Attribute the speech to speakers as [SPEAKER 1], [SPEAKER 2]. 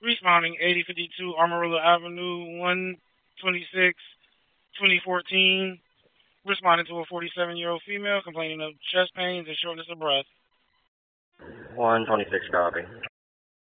[SPEAKER 1] Responding 8052 Amarillo Avenue, 126, 2014. Responding to a 47-year-old female complaining of chest pains and shortness of breath.
[SPEAKER 2] 126 copy.